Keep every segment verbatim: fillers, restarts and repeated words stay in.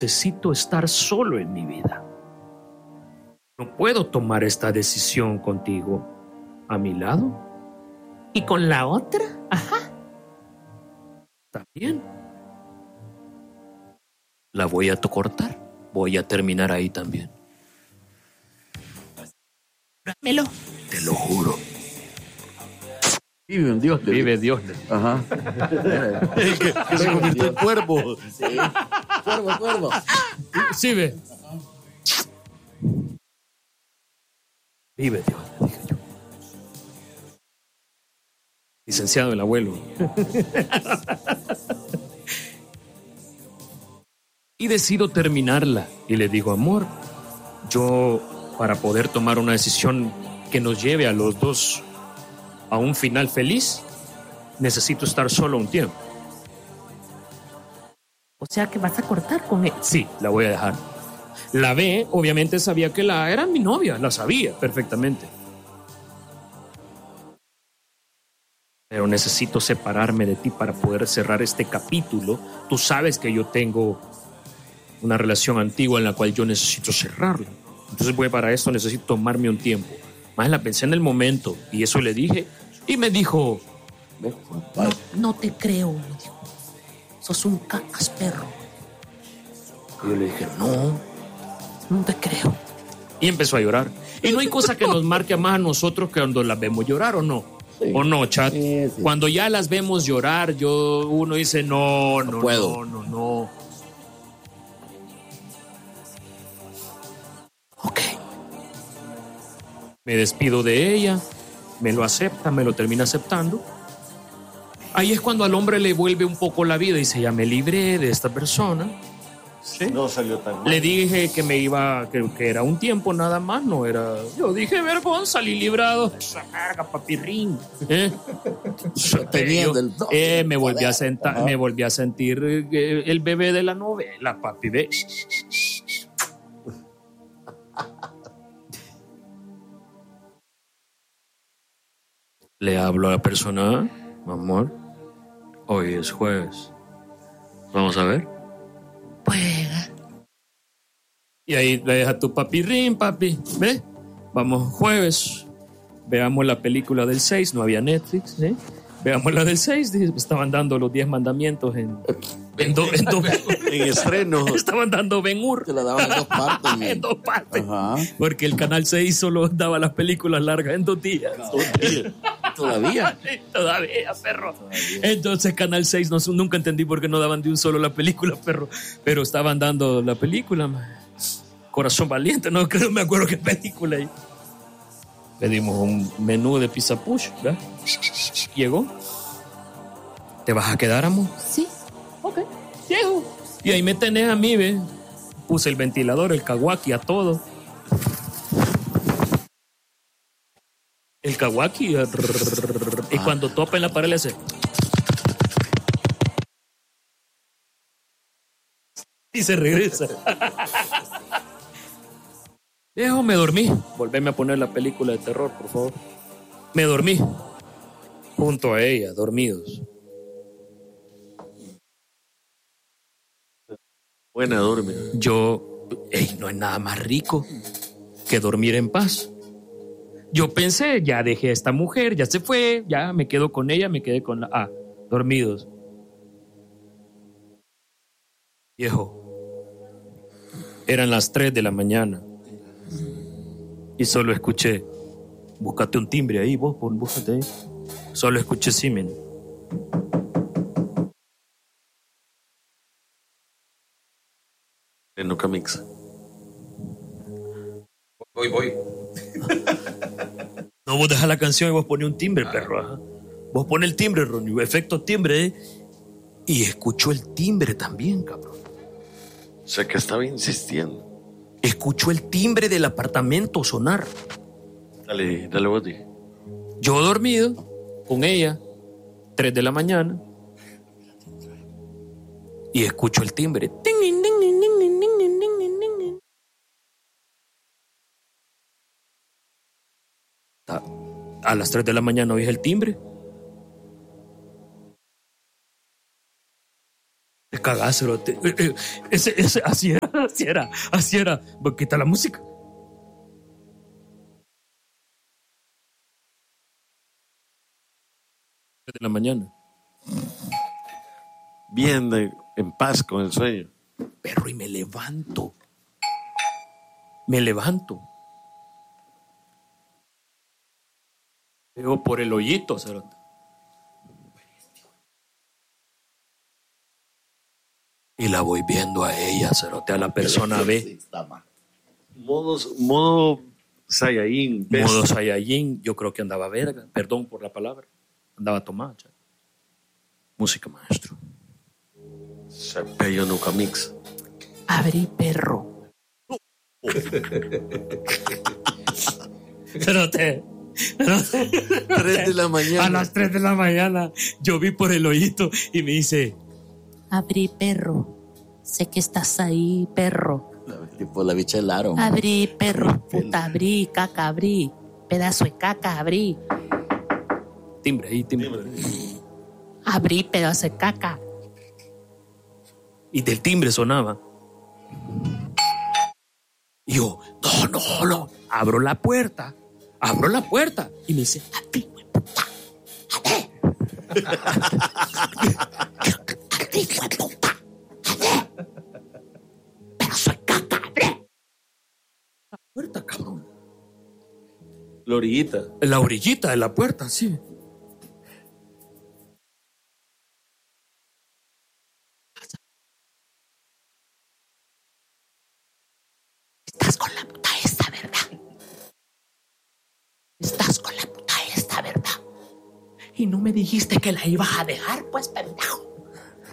necesito estar solo en mi vida. No puedo tomar esta decisión contigo a mi lado. ¿Y con la otra? Ajá. También. La voy a cortar. Voy a terminar ahí también. Dámelo. Te lo juro. Vive un Dios. Vive Dios. Ajá. que, que se convirtió en cuervo. Sí. Cuervo, cuervo. Sí, ve. Vive Dios, le dije yo. Licenciado el abuelo. Y decido terminarla. Y le digo, amor, yo para poder tomar una decisión que nos lleve a los dos a un final feliz, necesito estar solo un tiempo. O sea que vas a cortar con él. Sí, la voy a dejar. La B, obviamente sabía que la A era mi novia, la sabía perfectamente. Pero necesito separarme de ti para poder cerrar este capítulo. Tú sabes que yo tengo una relación antigua en la cual yo necesito cerrarla. Entonces, pues, para eso necesito tomarme un tiempo. Más la pensé en el momento y eso le dije. Y me dijo, no, no te creo, me dijo. Sos un cacas perro. Y yo le dije, no, no te creo. Y empezó a llorar. Y no hay cosa que nos marque más a nosotros que cuando las vemos llorar, ¿o no? Sí. ¿O no, chat? Sí, sí. Cuando ya las vemos llorar, yo uno dice, no, no, no, puedo. no, no, no. Ok. Me despido de ella, me lo acepta, me lo termina aceptando. Ahí es cuando al hombre le vuelve un poco la vida y dice, ya me libré de esta persona. ¿Sí? No salió tan mal. Le dije que me iba, que, que era un tiempo nada más, no era. Yo dije, vergón, salí librado. Esa verga, papirrín. ¿Eh? Yo, eh, me volví a sentar, me volví a sentir eh, el bebé de la novela, papi. Ve. Le hablo a la persona, amor, hoy es jueves. Vamos a ver. Juega. Y ahí le deja tu papirrín, papi. ¿Ve? Vamos jueves. Veamos la película del seis. No había Netflix. ¿eh? Veamos la del seis. Estaban dando los diez mandamientos en, en, do, en, do, en estreno. Estaban dando Ben-Hur. Se la daban en dos partes. En dos partes. Ajá. Porque el Canal seis solo daba las películas largas en dos días. Dos días. ¿Todavía? Todavía, perro. Todavía. Entonces Canal seis no, nunca entendí por qué no daban de un solo la película, perro. Pero estaban dando la película, man. Corazón Valiente, no creo, me acuerdo qué película ahí. Pedimos un menú de pizza push, ¿verdad? Llegó. ¿Te vas a quedar, amor? Sí. Ok, llego. Y ahí me tenés a mí, ¿ves? Puse el ventilador, el kawaki, a todo. El kawaki. Y cuando topa en la pared le hace. Y se regresa. Viejo, me dormí. Volveme a poner la película de terror, por favor. Me dormí. Junto a ella, dormidos. Buena dormida. Yo, ey, no hay nada más rico que dormir en paz. Yo pensé, ya dejé a esta mujer, ya se fue, ya me quedo con ella, me quedé con la... Ah, dormidos. Viejo, eran las tres de la mañana y solo escuché, búscate un timbre ahí, vos, búscate ahí. Solo escuché Simen. En Nuca Mix. Voy, voy. No, vos dejas la canción y vos pones un timbre, ah. perro. Ajá. Vos pones el timbre, Ronnie, efecto timbre, ¿eh? Y escuchó el timbre también, cabrón. O sea que estaba insistiendo. Escuchó el timbre del apartamento sonar. Dale, dale vos, dije. Yo dormido con ella, tres de la mañana, y escucho el timbre. A, a las tres de la mañana oís el timbre. Te cagás. verdad, cerote. Eh, eh, ese, ese, así era, así era, así era. Quita la música. De la mañana. Bien de- en paz con el sueño. Perro, y me levanto. Me levanto. Veo por el hoyito, cerote. Y la voy viendo a ella, cerote, a la persona B. Modos, modo Saiyajin. Modo Saiyajin, yo creo que andaba verga, perdón por la palabra. Andaba tomada. Cha. Música, maestro. Cepello Nuca Mix. Abrí, perro. Cerote. Tres de la mañana. A las tres de la mañana yo vi por el hoyito y me dice, Abrí, perro. Sé que estás ahí, perro. Tipo la bicha del aro. Abrí, perro. Puta, abrí, caca, abrí. Pedazo de caca, abrí. timbre ahí, timbre. Abrí, pedazo de caca. Y del timbre sonaba. Y yo, no, no, no. Abro la puerta. Abro la puerta. Y me dice, Abrí, güey, puta. Abrí. Abrí, güey, puta. Abrí. Pedazo de caca, abrí. la puerta, cabrón. La orillita. En la orillita de la puerta, sí. Estás con la puta esta, ¿verdad? Estás con la puta esta, ¿verdad? Y no me dijiste que la ibas a dejar, pues, pendejo.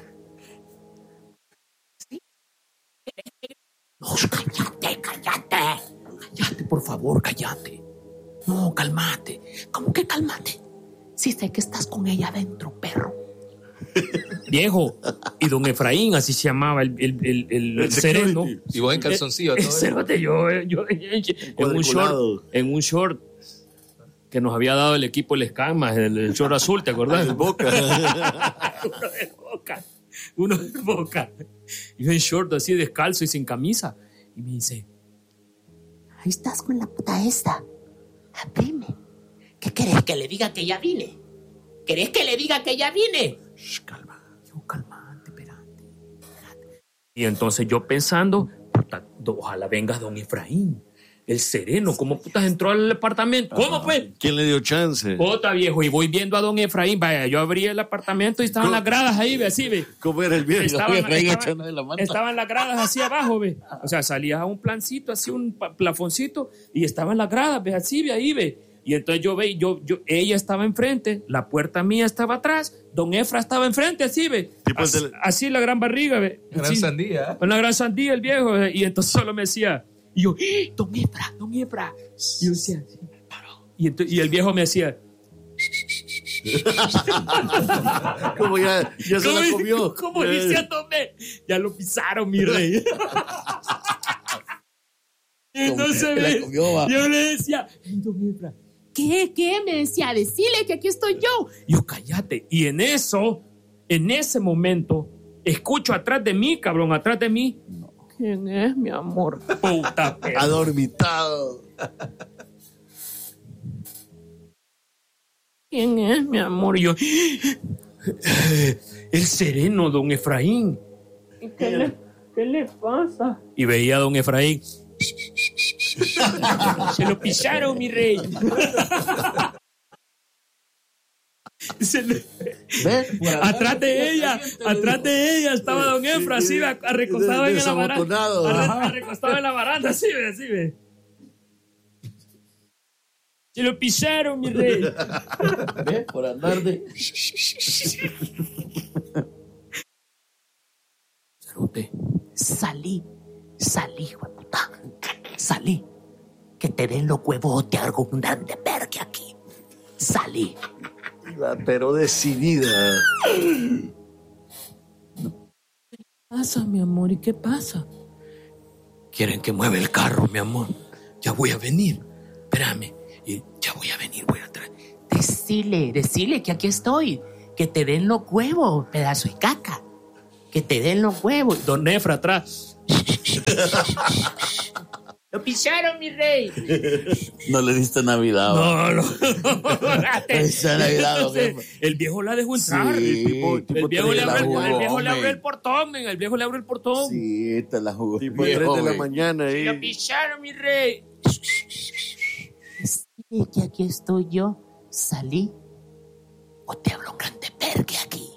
¿Sí? No, cállate, cállate. Cállate, por favor, cállate. No, cálmate. ¿Cómo que cálmate? Si sé que estás con ella adentro, perro. Viejo. Y don Efraín, así se llamaba el, el, el, el, el sereno. Y vos en calzoncillo. Eh, todo eso. Cérate, yo, yo, en un short, en un short que nos había dado el equipo el Escamas, el, el short azul, ¿te acordás? El Boca. Uno de Boca, uno de Boca. Y yo en short así descalzo y sin camisa. Y me dice, Ahí estás con la puta esta. Abrime. ¿Qué querés que le diga que ya vine? ¿Querés que le diga que ya vine? shh, calma. Yo, calmate, espérate. Y entonces yo pensando, puta, ojalá venga don Efraín, el sereno, ¿cómo putas entró al apartamento? ¿Cómo pues? ¿Quién le dio chance? Puta, viejo, y voy viendo a don Efraín, vaya, yo abrí el apartamento y estaban las gradas ahí, ve, así, ve. ¿Cómo era el viejo? Estaban, Efraín estaban- echando de la manta. estaban las gradas así abajo, ve. O sea, salías a un plancito, así un pa- plafoncito, y estaban las gradas, ve, así, ve, ahí, ve. Y entonces yo ve, yo, yo, ella estaba enfrente, la puerta mía estaba atrás, don Efra estaba enfrente, así, ve. Tipo el Así, tele- así la gran barriga, ve. Gran Así. sandía. Una gran sandía el viejo, ve. Y entonces solo me decía, y yo, ¡eh, don Efra, don Efra! Y yo decía, sí, paró. Y, ento- y el viejo me decía, ¿Cómo ya, ya se la ¿Cómo- comió? ¿Cómo Ya- diciéndome? Ya lo pisaron, mi rey. Y entonces Se la ve, comió, va. yo le decía, "Ey, don Efra, ¿qué? ¿Qué? Me decía, decile que aquí estoy yo. Yo, cállate. Y en eso, en ese momento, escucho atrás de mí, cabrón, atrás de mí. ¿Quién es, mi amor? Puta perra. Adormitado. ¿Quién es, mi amor? Y yo, "Eh, el sereno, don Efraín. ¿Qué le, qué le pasa? Y veía a don Efraín. Se lo pisaron, mi rey. Se le- atrás de ella, atrás de ella estaba don Efra, así, ve, recostado en la baranda. Desabotonado. arre- Recostado en la baranda, así, ve, así, ve. Se lo pisaron, mi rey. ¿Ves? Por andar de. Cerote. Salí, salí, hijo de puta. Salí. Que te den los huevos de algún grande verga aquí. Salí. Pero decidida. ¿Qué pasa, mi amor? ¿Y qué pasa? Quieren que mueva el carro, mi amor. Ya voy a venir. Espérame. Y ya voy a venir, voy a traer. Decile, decile que aquí estoy. Que te den los huevos, pedazo de caca. Que te den los huevos. Don Efra atrás. Lo pisaron, mi rey. No le diste Navidad. No, no. Le diste Navidad, don jefe. El viejo la dejó entrar. Sí, el, tipo, tipo el viejo, te le la abre, jugó, el viejo le abre hombre. el portón, men, el viejo le abre el portón. Sí, te la jugó. Tipo tres de la mañana ahí. Lo pisaron, mi rey. Sí, que aquí estoy yo. Salí. O te hablo un grande perque aquí.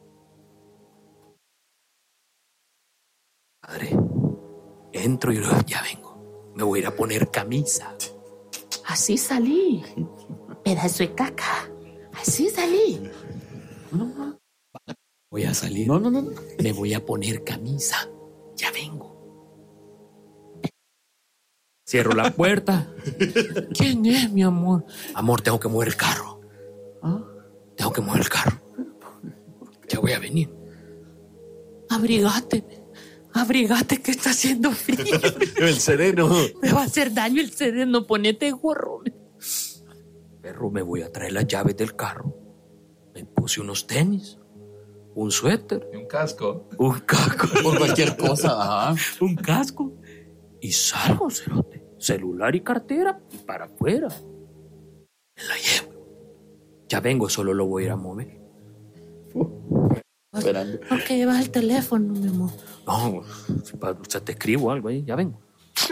Padre, entro y ya vengo. Me voy a ir a poner camisa. Así salí. Pedazo de caca. Así salí. Voy a salir. No, no, no. Me voy a poner camisa. Ya vengo. Cierro la puerta. ¿Quién es, mi amor? Amor, tengo que mover el carro. ¿Ah? Tengo que mover el carro. Ya voy a venir. Abrigate. Abrigate que está haciendo frío. El sereno. Me va a hacer daño el sereno. Ponete gorro. Perro, me voy a traer las llaves del carro. Me puse unos tenis, un suéter, Y un casco. un casco, Por cualquier cosa, ajá. un casco. Y salgo, cerote. Celular y cartera y para afuera. Me la llevo. Ya vengo, solo lo voy a ir a mover. Esperando. ¿Por qué llevas el teléfono, mi amor? No, si pa- o sea, te escribo algo ahí, ya vengo.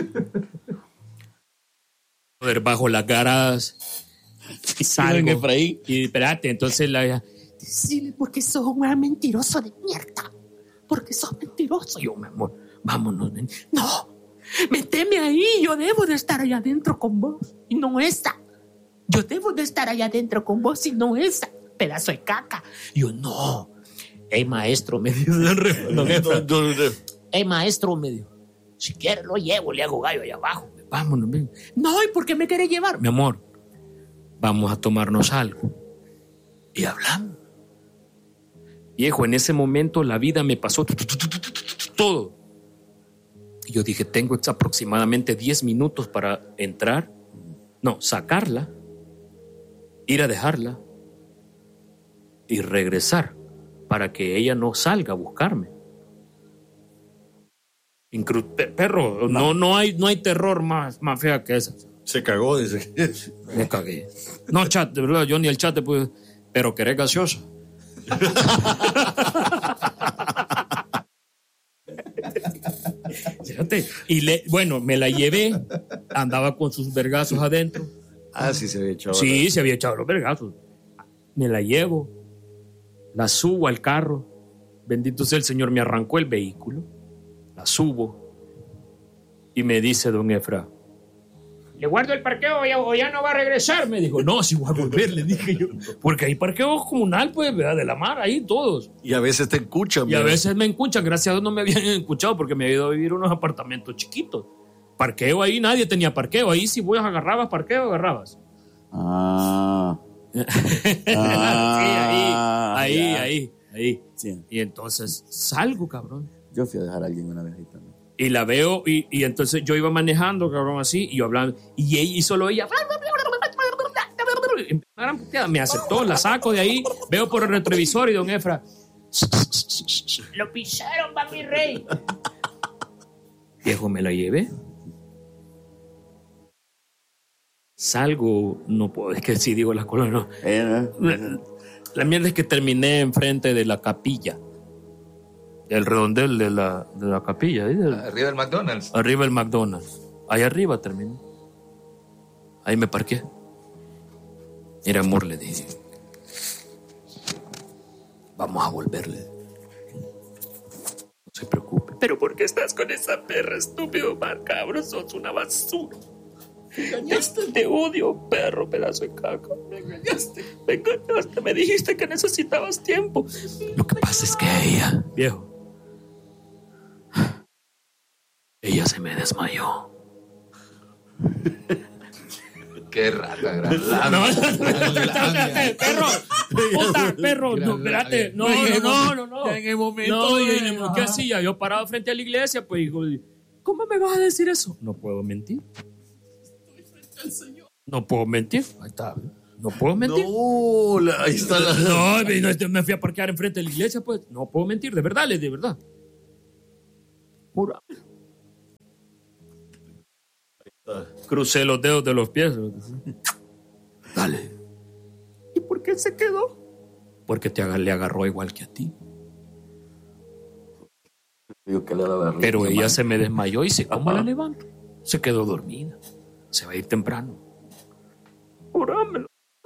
Joder, bajo las garas. Y salgo. Don Efraín. Y espérate, entonces la... Decirle porque sos un gran mentiroso de mierda. Porque sos mentiroso. Yo, mi amor, vámonos. Ven. No, meteme ahí. Yo debo de estar allá adentro con vos. Y no esa. Yo debo de estar allá adentro con vos y no esa. Pedazo de caca. Yo, no. Ey, maestro, me dijo don Re- don Efra. Don- don- Ey, maestro, me dijo. Si quiere lo llevo, le hago gallo allá abajo. Vámonos, ven. No, ¿y por qué me querés llevar? Mi amor, vamos a tomarnos algo. Y hablamos. Viejo, en ese momento la vida me pasó tu, tu, tu, tu, tu, tu, tu, todo. Y yo dije, tengo aproximadamente diez minutos para entrar, no, sacarla, ir a dejarla y regresar para que ella no salga a buscarme. Incru- pe- perro, no, no, hay, no hay terror más, más fea que esa. Se cagó, dice. Me cagué. No, chat, de verdad, yo ni el chat te puedo. Pero querés gaseosa. Fíjate. Y le, bueno, me la llevé. Andaba con sus vergazos adentro. Ah, sí se había echado. Sí, se había echado los vergazos. Me la llevo. La subo al carro. Bendito sea el Señor, me arrancó el vehículo. La subo. Y me dice don Efra, ¿le guardo el parqueo o ya, o ya no va a regresar? Me dijo, no, si voy a volver, le dije yo. Porque hay parqueo comunal, pues, ¿verdad? De la mar, ahí todos. Y a veces te escuchan. Y a ¿verdad? veces me encunchan, gracias a Dios no me habían escuchado porque me había ido a vivir en unos apartamentos chiquitos. Parqueo ahí, nadie tenía parqueo. Ahí si vos agarrabas parqueo, agarrabas. Ah. Sí, Ah, ahí, ahí, ya. ahí, ahí. Sí. Y entonces salgo, cabrón. Yo fui a dejar a alguien una vez ahí también. Y la veo, y, y entonces yo iba manejando, cabrón, así, y yo hablando, y, ella, y solo ella, una gran puteada, me aceptó, la saco de ahí, veo por el retrovisor y don Efra, Lo pisaron, va mi rey. viejo, me la llevé. Salgo, no puedo, es que si digo las cosas, no. Eh, La, la mierda es que terminé enfrente de la capilla, el redondel de la, de la capilla, ¿sí? Arriba del McDonald's. Arriba el McDonald's. Ahí arriba terminé. Ahí me parqué. Mira, amor, le dije. Vamos a volverle. No se preocupe. Pero ¿por qué estás con esa perra, estúpido macabro? Sos una basura. Me engañaste. Te odio, perro, pedazo de caca. Me engañaste. Me engañaste. Me dijiste que necesitabas tiempo. Lo que pasa es que ella, viejo, ella se me desmayó. Qué rata, gran No, espérate, perro. Puta, perro. No, espérate. No, no, no, no, no. En el momento. No, de- y- y- ¿qué hacía? Yo parado frente a la iglesia, pues digo, ¿cómo me vas a decir eso? No puedo mentir. No puedo mentir. Ahí está. No puedo mentir. No, la- ahí está la... No, me- no, me fui a parquear enfrente de la iglesia, pues. No puedo mentir, de verdad, de verdad. Jura. Crucé los dedos de los pies. Dale. ¿Y por qué se quedó? Porque te aga- le agarró igual que a ti. Digo que le daba Pero risa, ella man. se me desmayó y dice, ¿cómo la levanto? Se quedó dormida. Se va a ir temprano. Jurámelo.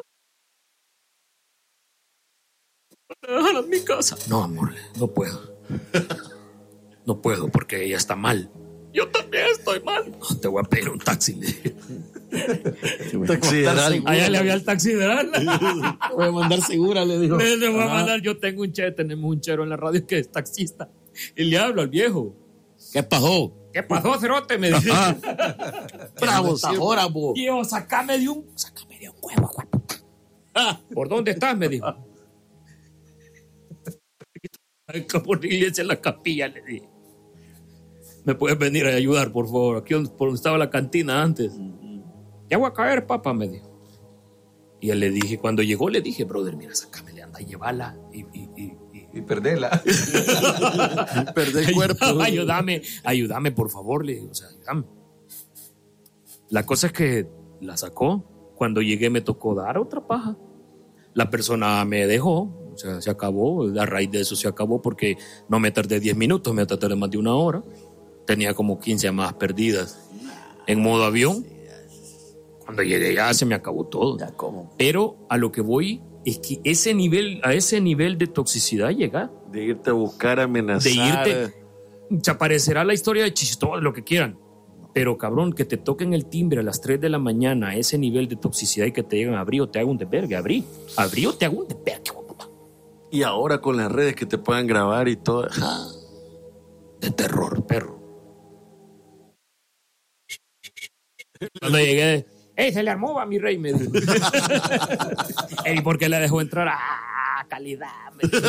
Déjala en mi casa. No, amor, no puedo. No puedo porque ella está mal. Yo también estoy mal. No, te voy a pedir un taxi. Le dije. Taxi de Aral. Allá le había el taxi de Aral. Te voy a mandar segura, le dijo. Le, le voy a mandar, yo tengo un che, tenemos un chero en la radio que es taxista. Y le hablo al viejo. ¿Qué pasó? ¿Qué pasó, cerote? Me dice. Bravo, ahora, vos. Y yo, sacame de un, sacame de un huevo, guaputa. Ah, ¿por dónde estás? Me dijo. Por la iglesia en la capilla, le dije. ¿Me puedes venir a ayudar, por favor? Aquí donde, por donde estaba la cantina antes. Ya voy a caer, papá, me dijo. Y él le dije, cuando llegó, le dije, brother, mira, sácame, le anda, llévala. Y, y, y, y, Y perderla. Perder el cuerpo. ayúdame, ayúdame, por favor, le digo, o sea, ayúdame. La cosa es que la sacó. Cuando llegué me tocó dar otra paja. La persona me dejó, o sea, se acabó. A raíz de eso se acabó porque no me tardé diez minutos, me tardé más de una hora. Tenía como quince llamadas perdidas en modo avión. Cuando llegué ya se me acabó todo. Ya, ¿cómo? Pero a lo que voy es que ese nivel, a ese nivel de toxicidad llega. De irte a buscar, amenazar. De irte. Se aparecerá la historia de chistoso, lo que quieran. Pero cabrón, que te toquen el timbre a las tres de la mañana a ese nivel de toxicidad y que te digan, abrí o te hago un desvergue, abrí. Abrí o te hago un desvergue, guaputa. Y ahora con las redes que te puedan grabar y todo. Ah, de terror, perro. Cuando llegué, ¡ey, se le armó a mi rey! Me dijo. ¡Ey, por qué la dejó entrar? ¡Ah, calidad! Me dijo.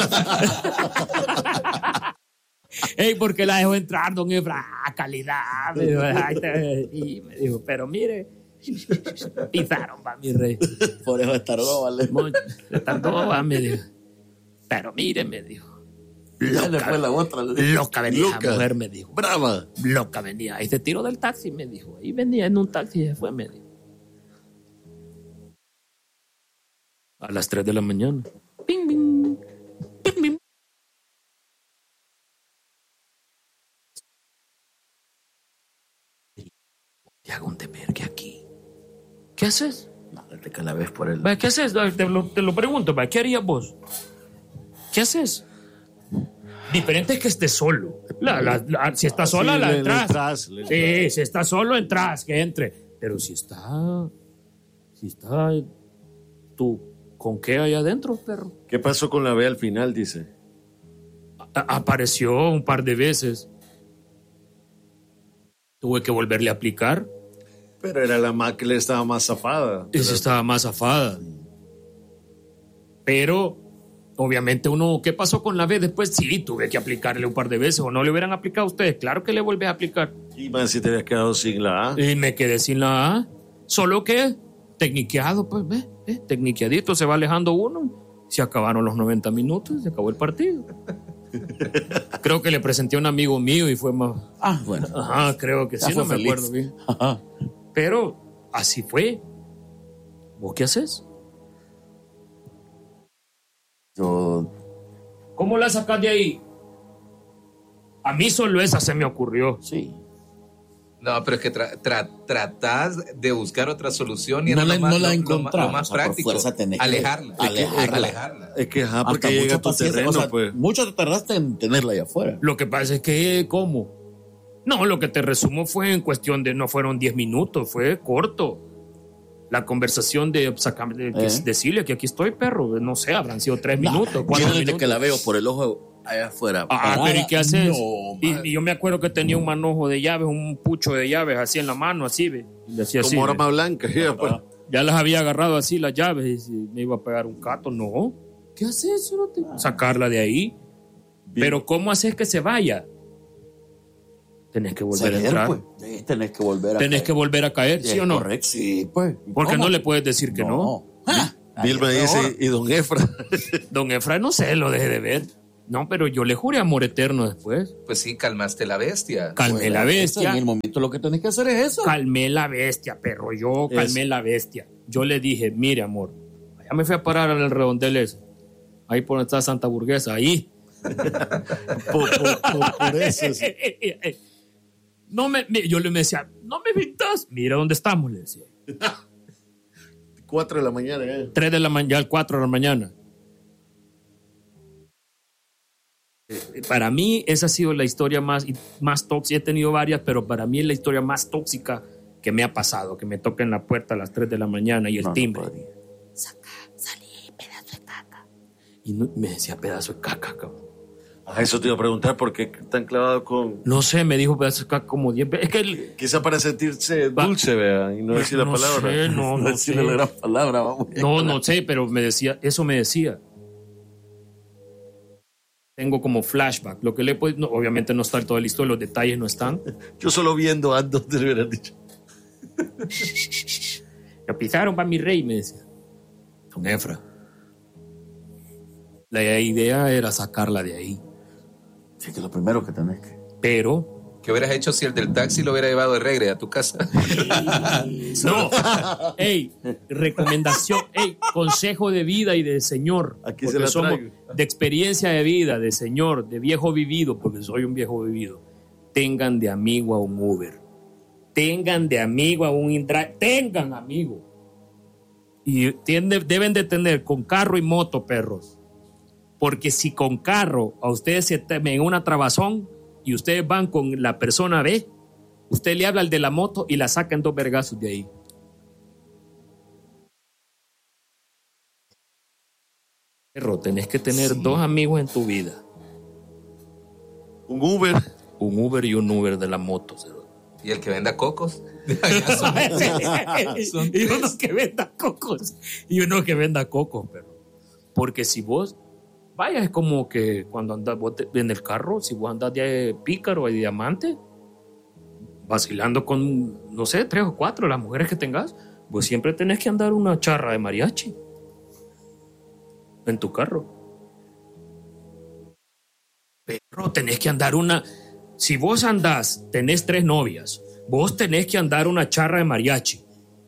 ¡Ey, por qué la dejó entrar, don Efra? ¡Ah, calidad! Me dijo. Ay, te- y me dijo, pero mire, pisaron, va, mi rey. Por eso estar vale. Mucho, se tardó, va, me dijo. Pero mire, me dijo. Ya después la otra. le dijo. Loca venía Loca. esa mujer, me dijo. Brava. Loca venía. Ahí se tiró del taxi, me dijo. Ahí venía en un taxi y se fue, me dijo. A las tres de la mañana. Ping, ping. Ping, ping. Te hago un temergue aquí. ¿Qué haces? No, te que la ves por el. Va, ¿qué haces? Te lo, te lo pregunto, va, ¿qué harías vos? ¿Qué haces? Diferente es que estés solo. La, la, la- si estás sola, Sí, la le- le entras. entras, le Sí, si estás solo, entras, que entre. Pero si está. Si está. ¿Tú con qué hay adentro, perro? ¿Qué pasó con la B al final? Dice. A- apareció un par de veces. Tuve que volverle a aplicar. Pero era la más que le estaba más zafada. Esa estaba más zafada. Pero, obviamente, uno, ¿qué pasó con la B después? Sí, tuve que aplicarle un par de veces. ¿O no le hubieran aplicado a ustedes? Claro que le volví a aplicar. Y más si te habías quedado sin la A. Y me quedé sin la A. Solo que, tecniqueado, pues, ve, ve, tecniqueadito, se va alejando uno. Se acabaron los noventa minutos, se acabó el partido. Creo que le presenté a un amigo mío y fue más. Ah, bueno. Ajá, creo que Ya sí, fue no me feliz. acuerdo bien. Ajá. Pero así fue. ¿Vos qué haces? Yo. ¿Cómo la sacas de ahí? A mí solo esa se me ocurrió. Sí. No, pero es que tra- tra- tratás de buscar otra solución y No era la- lo más, no la lo- lo, encontramos, lo más o sea, por práctico. fuerza tenés que Alejarla. alejarla. Alejarla. Es que ajá, Hasta porque llega mucha a tu paciencia, terreno, o sea, pues. Mucho te tardaste en tenerla allá afuera. Lo que pasa es que, ¿cómo? No, lo que te resumo fue en cuestión de, no fueron diez minutos, fue corto. La conversación de, saca- de, que- ¿Eh? decirle que aquí estoy, perro, no sé, habrán sido tres minutos, Yo cuatro desde minutos. que la veo por el ojo allá afuera. Ah, parada, pero ¿y qué haces? No, y, man. y yo me acuerdo que tenía un manojo de llaves, un pucho de llaves así en la mano, así, ve. Y decía así, Como ve. arma blanca. Ya, pues. Ya las había agarrado así las llaves y si me iba a pegar un cato, no. ¿Qué haces? No te- Sacarla de ahí. Pero ¿cómo haces que se vaya? Tenés que volver a Salir, entrar. pues. Sí, tenés que volver a Tenés caer. que volver a caer, ¿sí Es o no? Correcto, sí, pues. Porque ¿Cómo? no le puedes decir que no. Ah, Vilma dice, ¿y don Efra? Don Efra, no sé, lo dejé de ver. No, pero yo le juré amor eterno después. Pues sí, calmaste la bestia. Calmé Bueno, la bestia. En el momento lo que tenés que hacer es eso. Calmé la bestia, perro. Yo calmé Es- la bestia. Yo le dije, mire, amor, allá me fui a parar al redondel ese. Ahí por donde está Santa Burguesa, ahí. Por, por- por- por eso. sí. No me, me- yo le me decía, no me pintas. Mira dónde estamos, le decía. Cuatro de la mañana, ¿eh? Tres de la mañana, ya cuatro de la mañana. Eh, Para mí, esa ha sido la historia más, más tóxica. He tenido varias, pero para mí es la historia más tóxica que me ha pasado. Que me toquen la puerta a las tres de la mañana y el No, no timbre. podría. Saca, salí, pedazo de caca. Y no- me decía pedazo de caca, cabrón. Ah, eso te iba a preguntar, ¿por qué tan clavado con...? No sé, me dijo pedazo de caca como diez veces. Es que el- Quizá para sentirse Va- dulce, vea, y no decir la no palabra. sé, no, no Decirle la sé. gran palabra, vamos. No, no sé, pero me decía, eso me decía. Tengo como flashback. Lo que le he podido- no, obviamente no está toda la historia, los detalles no están. Yo solo viendo ando, te lo hubieran dicho. Lo pisaron para mi rey, me decía. Don Efra. La idea era sacarla de ahí. Sí, que lo primero que tenés que... Pero, ¿Qué hubieras hecho si el del taxi lo hubiera llevado de regreso a tu casa? no. Ey, recomendación, ey, consejo de vida y de señor. Aquí se porque la somos traigo. de experiencia de vida, de señor, de viejo vivido, porque soy un viejo vivido. Tengan de amigo a un Uber. Tengan de amigo a un InDrive. Tengan amigo. Y tiende- deben de tener con carro y moto, perros. Porque si con carro a ustedes se temen en una trabazón y ustedes van con la persona B, usted le habla al de la moto y la sacan dos vergazos de ahí. Perro, tenés que tener dos amigos en tu vida. Un Uber. Un Uber y un Uber de la moto. ¿sí? ¿Y el que venda cocos? Son Y uno que venda cocos. Y uno que venda cocos, perro. Porque si vos, vaya, es como que cuando andas vos te- en el carro, si vos andas de pícaro y diamante, vacilando con, no sé, tres o cuatro, las mujeres que tengas, vos siempre tenés que andar una charra de mariachi en tu carro. Pero tenés que andar una. Si vos andás, tenés tres novias, vos tenés que andar una charra de mariachi.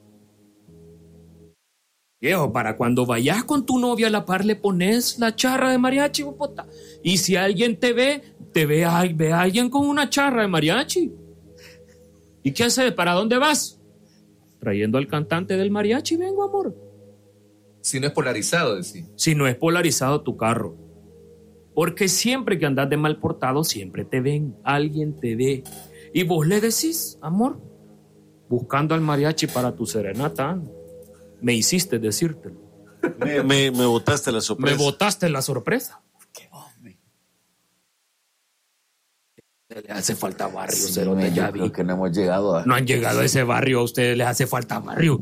Viejo, para cuando vayas con tu novia a la par le pones la charra de mariachi, puta. Y si alguien te ve, te ve a, ve a alguien con una charra de mariachi. ¿Y qué haces? ¿Para dónde vas? Trayendo al cantante del mariachi, vengo, amor. Si no es polarizado, decís. Si no es polarizado tu carro. Porque siempre que andas de mal portado, siempre te ven, alguien te ve. Y vos le decís, amor, buscando al mariachi para tu serenata, me hiciste decírtelo. Me, me, me botaste la sorpresa. Me botaste la sorpresa. Le hace falta barrio, Sí, cerote, me- ya yo vi. creo que no hemos llegado a... No han llegado a ese barrio, a ustedes les hace falta barrio.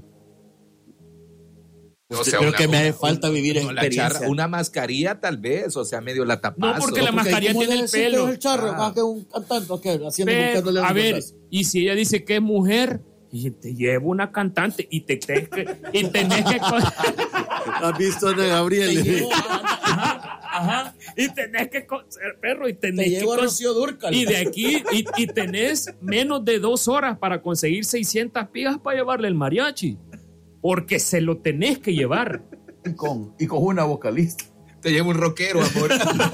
O sea, creo una- que me hace una- falta vivir no, la experiencia. charra- una mascarilla tal vez, o sea, medio la tapas. No, porque la Porque mascarilla ¿cómo tiene le el decís que pelo. es el charro, Ah. más que un cantante, ¿o qué? Haciendo, Pero, buscándole a ver, botas. y si ella dice que es mujer, y te llevo una cantante y te tenés que, y tenés que ¿Has visto a Ana Gabriel? Te llevo, ajá, ajá, y tenés que con- ser perro y tenés te que llevo a con- Rocío Dúrcal. y de aquí y, y tenés menos de dos horas para conseguir seiscientas pigas para llevarle el mariachi, porque se lo tenés que llevar. Y con, y con una vocalista. Te llevo un rockero, amor.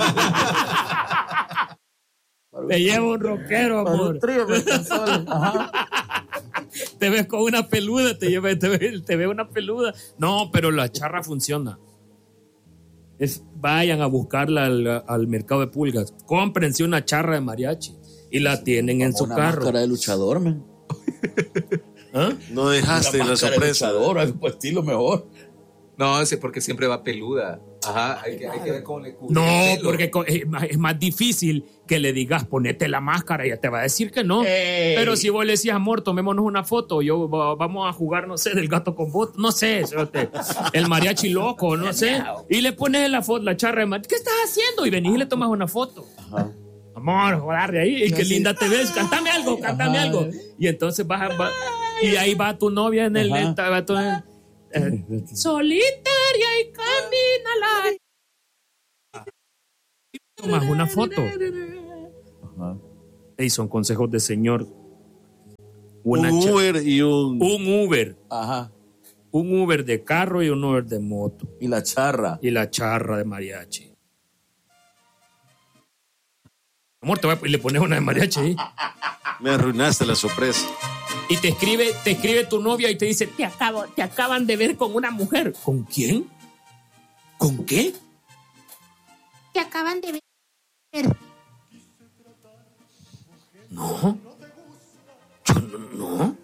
Te llevo un rockero, Para amor. un trío, me alcanzó el- Ajá. Te ves con una peluda, te, lleva, te, ve, te ve una peluda. No, pero la charra funciona. Es, vayan a buscarla al, al mercado de pulgas. Cómprense una charra de mariachi y la tienen en su Una carro. máscara de luchador, man. ¿Ah? No dejaste Una la máscara de sorpresa. luchador, algo por estilo mejor. No, es porque siempre va peluda. Ajá, hay que, hay que ver cómo le cubre No, el pelo. porque co- es más, es más difícil que le digas ponete la máscara y ella te va a decir que no. Ey. Pero si vos le decías, amor, tomémonos una foto, yo va- vamos a jugar, no sé, del gato con bot, no sé, cerote, el mariachi loco, no sé, y le pones la foto, la charra de mariachi, ¿qué estás haciendo? Y venís y le tomas una foto. Ajá. Amor, joder, de ahí, y qué Sí. linda te ves, cántame algo, cántame Ajá. algo. Y entonces vas, a- va- y ahí va tu novia en el, Ajá. va tu- eh, solita María y camínala. Tomas una foto. Ajá. Y son consejos de señor. Una Un cha- Uber y un. un Uber. Ajá. Un Uber de carro y un Uber de moto. Y la charra. Y la charra de mariachi. Amor, te voy a- y le pones una de mariachi ahí. Me arruinaste la sorpresa. Y te escribe, te escribe tu novia y te dice, Te, acabo, te acaban de ver con una mujer. ¿con quién? ¿Con qué? Te acaban de ver. No. Yo no, no.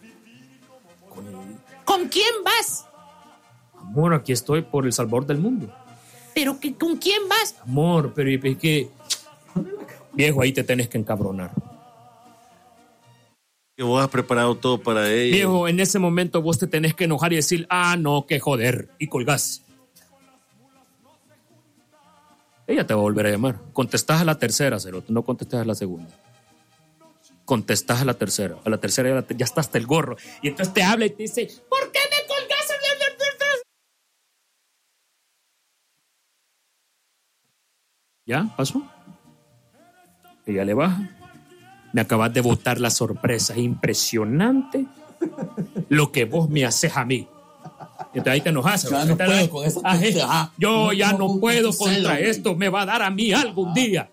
¿Con quién vas? Amor, aquí estoy por el salvador del mundo. ¿Pero que, con quién vas? Amor, pero es que... Viejo, ahí te tenés que encabronar. Que vos has preparado todo para ella. Viejo, en ese momento vos te tenés que enojar y decir, ah, no, qué joder, y colgás. Ella te va a volver a llamar. Contestás a la tercera, cerote, no contestes a la segunda. Contestás a la tercera. A la tercera ya, la- ya está hasta el gorro. Y entonces te habla y te dice, ¿Por qué me colgas? ¿ya? ¿Pasó? Ella le baja. Me acabas de botar la sorpresa. Es impresionante lo que vos me haces a mí. Entonces ahí te enojas. Ya no puedo con esa Ajá. gente, ajá. Yo No, ya no, no, no, puedo no, contra celo, esto. Me va a dar a mí algún día.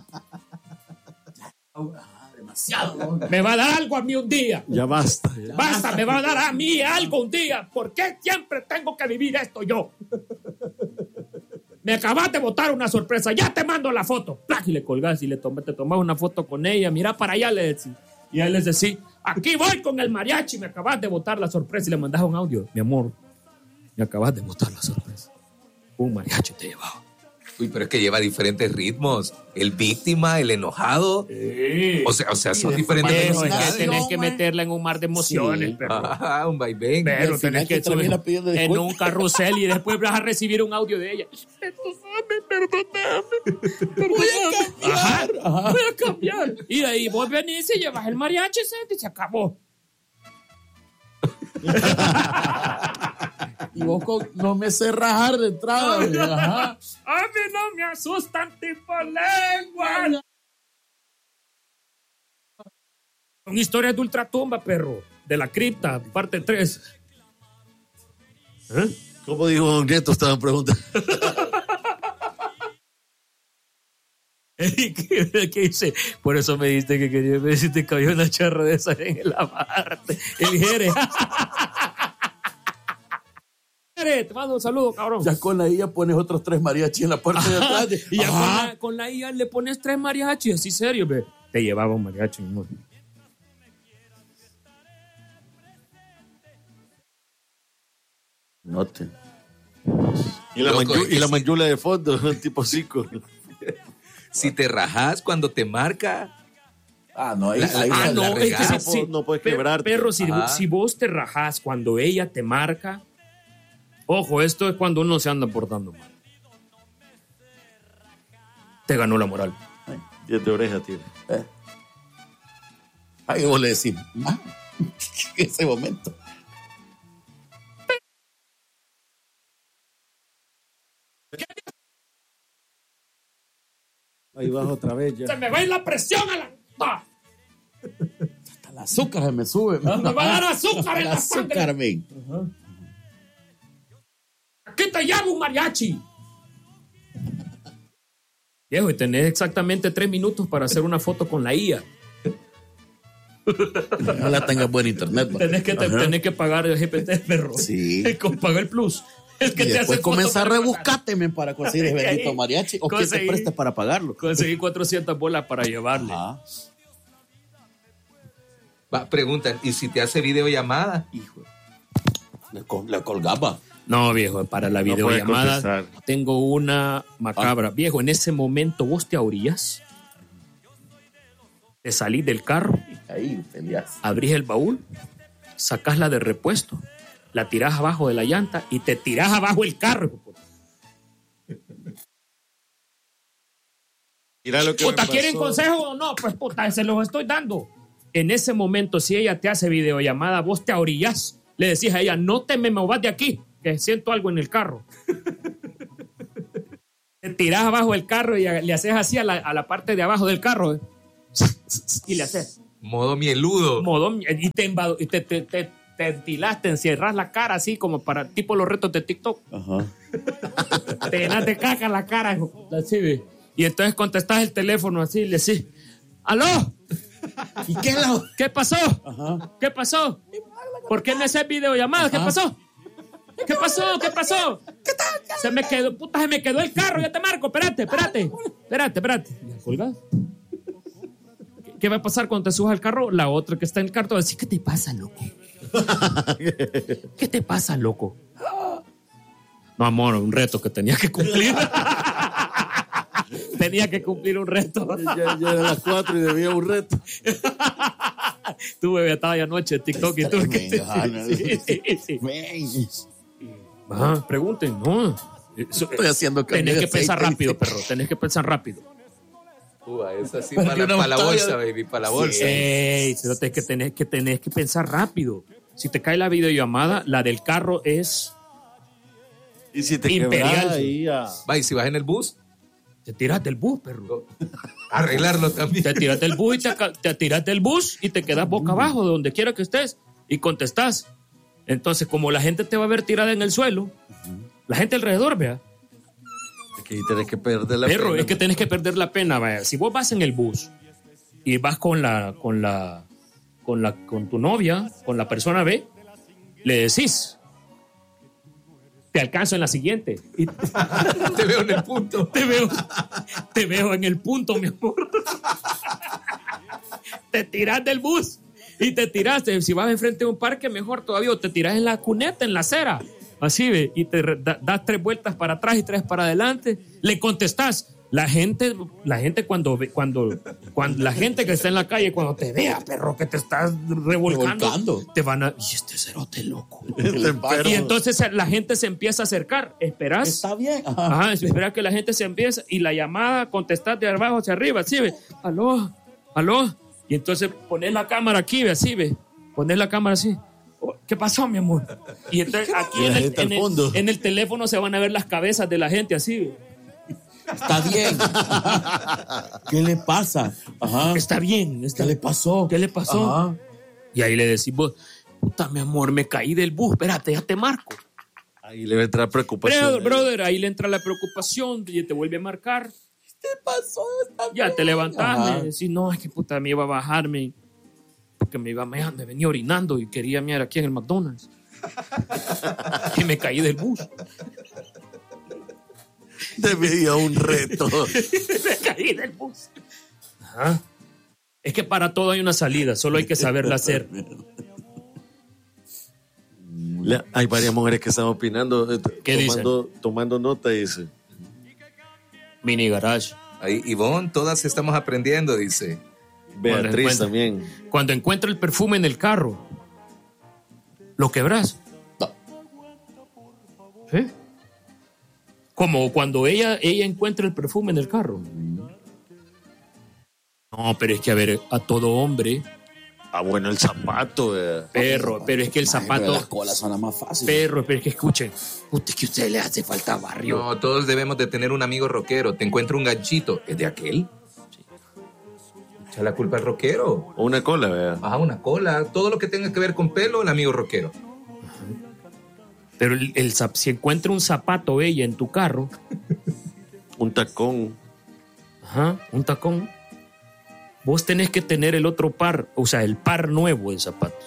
Demasiado. Me va a dar algo a mí un día. Ya basta. ya. Basta, me va a dar a mí algo un día. ¿Por qué siempre tengo que vivir esto yo? Me acabas de botar una sorpresa. Ya te mando la foto. ¡Plac! Y le colgás y le tom- te tomas una foto con ella. Mira para allá, le decís. Y a él les decís, aquí voy con el mariachi. Me acabas de botar la sorpresa. Y le mandás un audio. Mi amor, me acabas de botar la sorpresa. Un mariachi te llevaba. Uy, pero es que lleva diferentes ritmos. El víctima, el enojado. O sea, o sea, son diferentes Pero es que velocidades. tenés que meterla en un mar de emociones, Sí. pero... Ah, un vaivén. Pero al final tenés que que termina subir pidiendo en disculpas. un carrusel y después vas a recibir un audio de ella. Voy a cambiar. Ajá. Ajá. Voy a cambiar. Y de ahí vos venís y llevas el mariachi y se acabó. Y vos con- no me sé rajar de entrada. güey. Ajá. A mí no me asustan tipo lengua. Son historias de ultratumba, perro. De la cripta, parte tres. ¿Eh? ¿Cómo dijo Don Nieto? Estaban preguntando. ¿Qué, qué dice? Por eso me dijiste que quería ver si te cayó una charra de esa en el lavarte. El Jere. Jere, te mando un saludo, cabrón. Ya con la I A pones otros tres mariachis en la puerta de atrás. Y ya con Ajá. la, con la I A le pones tres mariachis, así serio, ve. Te llevaba un mariachi, mi amor. Note. Y la, Loco, manyu- es que y la sí. mayula de fondo, tipo cinco. Si te rajas cuando te marca. Ah, no, ahí, La- ahí Ah, la- no, la es que regás. si, si- No puedes per- quebrarte. Perro, si, Ajá. si vos te rajás cuando ella te marca, ojo, esto es cuando uno se anda portando mal. Te ganó la moral. Diez de oreja tiene. Eh. Ahí vos le decís, ah, en ese momento. Ahí vas otra vez ya. Se me va a ir la presión a la... ¡Ah! Hasta el azúcar se me sube. Me va a dar azúcar en El la sangre. azúcar, men. Aquí te llamo un mariachi. Viejo, y tenés exactamente tres minutos para hacer una foto con la I A. Ojalá tengas buen internet. va. Tenés que, te- Ajá. tenés que pagar el G P T, perro. Sí. Con pagar el plus. El que Y te después hace foto comienza a para rebuscarte, men, para conseguir el bendito mariachi. O que te Conseguí. prestes para pagarlo. conseguir cuatrocientas bolas para llevarle. Ajá. Va, preguntan, ¿y si te hace videollamada? Hijo. Le, col- le colgaba. No, viejo, para la No puedes videollamada contestar. tengo una macabra. Viejo, en ese momento vos te orillas, te salís del carro, Ahí peleas. abrís el baúl, sacás la de repuesto, la tirás abajo de la llanta y te tirás abajo el carro. hijo de puta. Mira lo que Puta, me ¿quieren pasó. consejo o no? Pues puta, se los estoy dando. En ese momento, si ella te hace videollamada, vos te orillas, le decís a ella, no te me movas de aquí, que siento algo en el carro. Te tirás abajo del carro y le haces así a la, a la parte de abajo del carro. ¿eh? Y le haces. Modo mieludo. Modo, y te, embado, y te, te, te, te entilás, te encierras la cara así como para tipo los retos de TikTok. Ajá. Te llenas de caca la cara. Así, ¿ve? Y entonces contestás el teléfono así y le decís, ¡aló! ¿Y qué, la... ¿Qué pasó? Ajá. ¿Qué pasó? ¿Por qué no haces videollamadas? ¿Qué pasó? ¿Qué pasó? ¿Qué pasó? Se me quedó, puta, se me quedó el carro, ya te marco, espérate, espérate, espérate, espérate. ¿Colgas? ¿Qué va a pasar cuando te subas al carro? La otra que está en el carro va a decir, ¿qué te pasa, loco? ¿Qué te pasa, loco? No, amor, un reto que tenía que cumplir. Tenía que cumplir un reto. Ya, ya eran las cuatro y debía un reto. Tú, bebé, estaba ya anoche en TikTok y tú. Que te... sí, sí, sí. Ajá, pregunten, no. Estoy haciendo Tenés que pensar rápido, perro. Tenés que pensar rápido. Uy, es así para, la, para la bolsa, baby, para la bolsa. Ey, tenés que, tenés, que, tenés que pensar rápido. Si te cae la videollamada, la del carro es Y si te imperial. quebras ahí a... Va, y si vas en el bus, te tiras del bus, perro. arreglarlo también. Te tiras del bus y te, te tiras del bus y te quedas boca abajo, de donde quiera que estés, y contestás. Entonces, como la gente te va a ver tirada en el suelo, la gente alrededor, vea. Aquí tenés que perder la Perro, pena. es que tenés que perder la pena, vaya. Si vos vas en el bus y vas con la, con la, con la, con tu novia, con la persona B, le decís, te alcanzo en la siguiente. Y Te veo en el punto. te veo, te veo en el punto, mi amor. Te tiras del bus y te tiraste. Si vas enfrente de un parque, mejor todavía. O te tiras en la cuneta, en la acera. Así, ve, y te da, das tres vueltas para atrás y tres para adelante. Le contestás. La gente, la gente cuando, cuando, cuando la gente que está en la calle, cuando te vea, perro, que te estás revolcando, Revolcando. te van a, y este cerote loco. Este perro. Y entonces la gente se empieza a acercar. Esperás. Está bien. Ajá. Ajá, espera que la gente se empiece y la llamada contestar de abajo hacia arriba, así ve, aló, aló, y entonces pones la cámara aquí, ve, así ve, pones la cámara así, oh, ¿qué pasó, mi amor? Y entonces aquí en el, en, el, en el teléfono se van a ver las cabezas de la gente, así ve. Está bien. ¿Qué le pasa? Ajá. Está bien, está, ¿Qué le pasó? ¿Qué le pasó? Ajá. Y ahí le decimos, puta, mi amor, me caí del bus, espérate, ya te marco. Ahí le va a entrar preocupación. Brother, brother, ahí le entra la preocupación y te vuelve a marcar. ¿Qué pasó? Está Ya bien. te levantás, Ajá. me decís, no, es que puta, me iba a bajarme porque me iba a mear, me venía orinando y quería mear aquí en el McDonald's. Y me caí del bus. Debía un reto. Me caí del bus. Ajá. Es que para todo hay una salida, solo hay que saberla hacer. Le- Hay varias mujeres que están opinando, eh, ¿Qué tomando, tomando nota y dice, Mini garage. Ahí, Ivonne, todas estamos aprendiendo, dice. Beatriz Cuando también. Cuando encuentra el perfume en el carro, lo quebras. No. ¿Sí? Como cuando ella, ella encuentra el perfume en el carro. No, pero es que a ver, a todo hombre, Ah, bueno, el zapato. eh. perro, pero es que el Ay, pero zapato, las colas son más fácil. perro, pero es que escuchen, puta, es que a usted le hace falta barrio. No, todos debemos de tener un amigo rockero. Te encuentra un ganchito. ¿Es de aquel? Echa la culpa al rockero. O una cola, vea. Ajá, una cola. Todo lo que tenga que ver con pelo, el amigo rockero. Pero el, el zap- si encuentra un zapato ella en tu carro, Un tacón. ajá, un tacón, vos tenés que tener el otro par, o sea, el par nuevo de zapatos.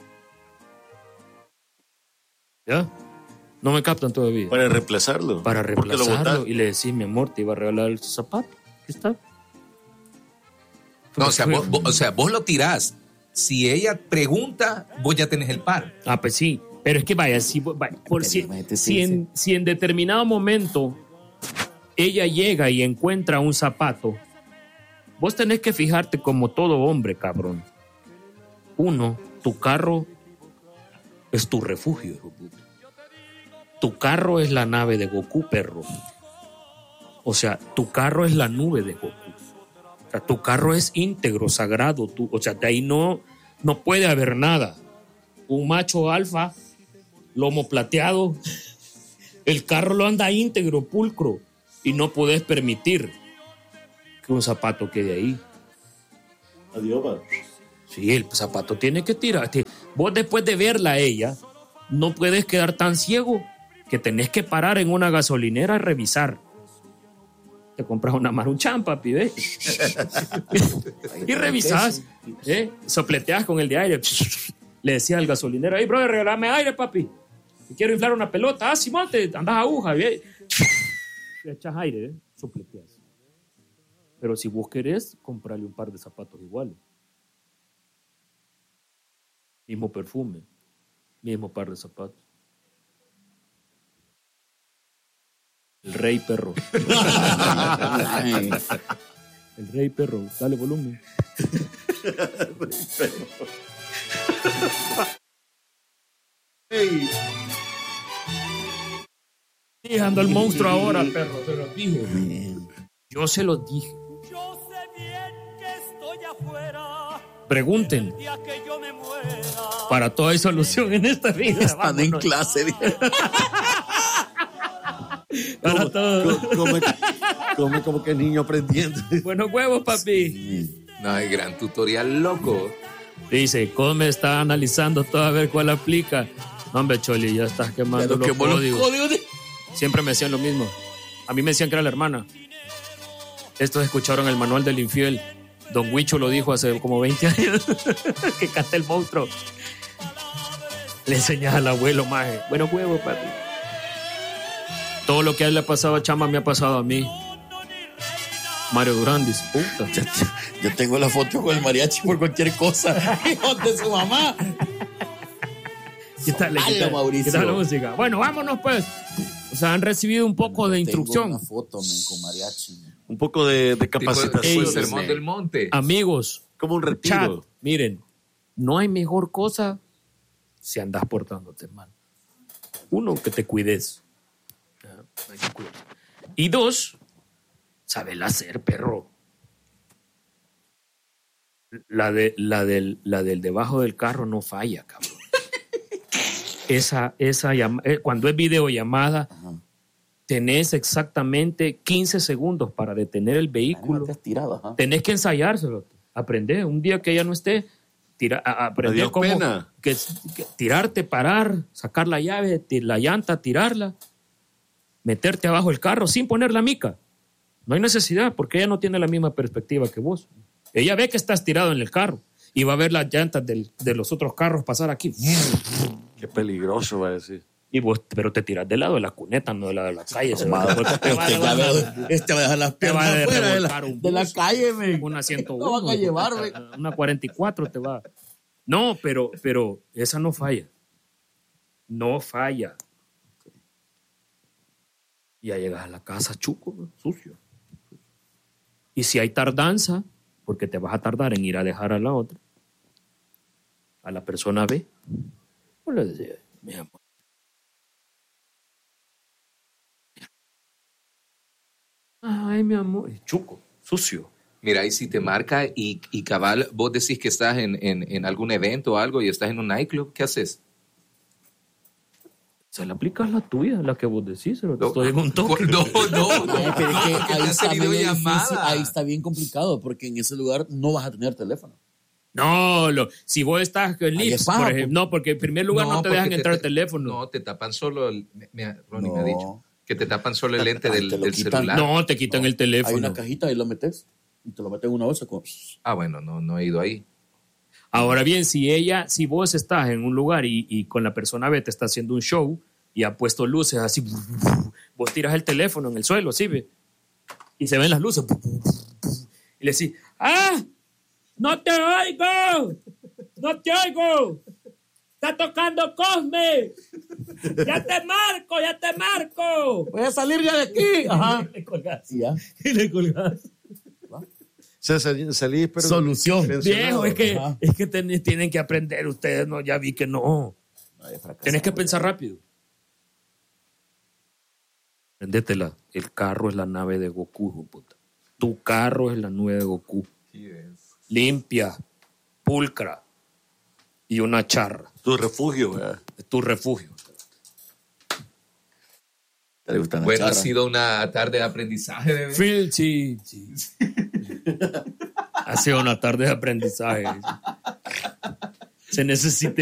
¿Ya? No me captan todavía. Para reemplazarlo. Para ¿Por qué lo reemplazarlo botas? y le decís, mi amor, te iba a regalar el zapato. Aquí está. No, o sea, vos, vos- o sea, vos lo tirás. Si ella pregunta, vos ya tenés el par. Ah, pues sí. Pero es que vaya, si, vos- vaya, por si, Imagínate, si, sí, en, si en determinado momento ella llega y encuentra un zapato, vos tenés que fijarte como todo hombre, cabrón. Uno, tu carro es tu refugio, hijo de puta. Tu carro es la nave de Goku, perro. O sea, tu carro es la nube de Goku. O sea, tu carro es íntegro, sagrado. Tú, o sea, de ahí no, no puede haber nada. Un macho alfa, lomo plateado, el carro lo anda íntegro, pulcro. y no podés permitir que un zapato quede ahí. Adiós, va. Sí, el zapato tiene que tirarte. Vos después de verla a ella, no puedes quedar tan ciego que tenés que parar en una gasolinera a revisar. Te compras una Maruchan, papi, ¿ves? Y revisás, ¿eh? Sopleteás con el de aire. Le decía al gasolinero, hey, brother, regálame aire, papi. Quiero inflar una pelota. Ah, Simón, te andás a aguja, ¿ves? Le echas aire, ¿eh? Sopleteás. Pero si vos querés, comprarle un par de zapatos iguales. Mismo perfume, mismo par de zapatos. El rey perro. El rey perro. Dale volumen. Hey. Dejando al monstruo ahora, perro. Se los dije. Yo se los dije. Yo sé bien que estoy afuera. Pregunten. El día que yo me muera. Para todo hay solución en esta vida. Están en Vámonos. clase. Para todo. Come, come como que niño aprendiendo. Buenos huevos, papi. No, hay gran tutorial, loco. Dice, come está analizando todo a ver cuál aplica. No, hombre, Choli, ya estás quemando Ya lo los quemó los códigos. códigos de- Siempre me decían lo mismo. A mí me decían que era la hermana. Estos escucharon el manual del infiel. Don Huicho lo dijo hace como veinte años. Que canta el monstruo. Le enseñas al abuelo, maje. Buenos huevos, papi. Todo lo que a él le ha pasado a Chama me ha pasado a mí. Mario Durán dice, puta. Ya- ya- Yo tengo la foto con el mariachi por cualquier cosa. Hijo de su mamá. Quítale, Dale, quítale, Mauricio. quítale la música. Bueno, vámonos pues. O sea, han recibido un poco de instrucción. Tengo una foto, men, con mariachi. men. Un poco de, de Tipo el capacitación. sermón del monte. Amigos, Como un chat, retiro. miren, no hay mejor cosa si andas portándote mal. Uno, que te cuides. Ah, hay que cuidar. Y dos, sabela hacer, perro. La, de, la, del, la del debajo del carro no falla, cabrón. Esa, esa llama- eh, cuando es videollamada, Ajá. tenés exactamente quince segundos para detener el vehículo. Ahí me has tirado, ajá. Tenés que ensayárselo. Aprender. Un día que ella no esté, tira, a- aprender Adiós, cómo pena. que, que tirarte, parar, sacar la llave, ti- la llanta, tirarla, meterte abajo del carro sin poner la mica. No hay necesidad, porque ella no tiene la misma perspectiva que vos. Ella ve que estás tirado en el carro y va a ver las llantas del- de los otros carros pasar aquí. Qué peligroso, va a decir. Y vos, pero te tiras del lado de la cuneta, no del lado de la calle. se va- Madre, te va a este, ya levantar veo- este va a dejar las Te va piernas a afuera de revolcar la, un de la bus. calle, men. una ciento uno. No van a llevar, güey. Una cuarenta y cuatro te va. No, pero, pero esa no falla. No falla. Y ya llegas a la casa chuco, güey, sucio. Y si hay tardanza, porque te vas a tardar en ir a dejar a la otra, a la persona B, pues le decía, mi amor. Ay, mi amor. Y chuco, sucio. Mira, y si te marca y, y cabal, vos decís que estás en, en, en algún evento o algo y estás en un nightclub, ¿qué haces? Se le aplica la tuya, la que vos decís, pero estoy en un toque. No, no, no. No, pero es que porque ahí te está hace bien videollamada. difícil, ahí está bien complicado, porque en ese lugar no vas a tener teléfono. No, lo, si vos estás en Ahí Lips, es pago, por ejemplo, no, porque en primer lugar no, te porque dejan entrar te- teléfono. No, te tapan solo, el, me, me- Ronnie me ha No. dicho, que te tapan solo el lente Ay, del, te lo del quitan. celular. No, te quitan el Hay teléfono. una cajita, ahí lo metes y te lo meten en una bolsa con... Ah, bueno, no, no he ido ahí. Ahora bien, si ella, si vos estás en un lugar y, y con la persona B te está haciendo un show y ha puesto luces así, vos tiras el teléfono en el suelo, ¿sí? Ve? Y se ven las luces. Y le decís, ¡ah! ¡No te oigo! ¡No te oigo! ¡Está tocando Cosme! ¡Ya te marco, ya te marco! Voy a salir ya de aquí. Ajá. Le colgás. Y ya. Y le colgás. O sea, salí, salí, pero... Solución. Viejo, es que, Ajá. es que ten- tienen que aprender ustedes, ¿no? Ya vi que no. Ay, fracasado. Tenés que pensar rápido. Prendetela. El carro es la nave de Goku, hijo de puta. Tu carro es la nave de Goku. Limpia, pulcra y una charra. Tu refugio, ¿verdad? Es tu refugio. Le gustan las Bueno, ha charras. sido una tarde de aprendizaje, bebé. Phil, sí, sí. Ha sido una tarde de aprendizaje. Se necesita